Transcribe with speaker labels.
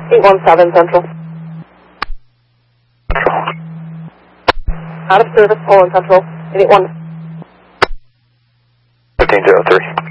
Speaker 1: 817 Central. Out of service, 01 Central, 881.
Speaker 2: 1503.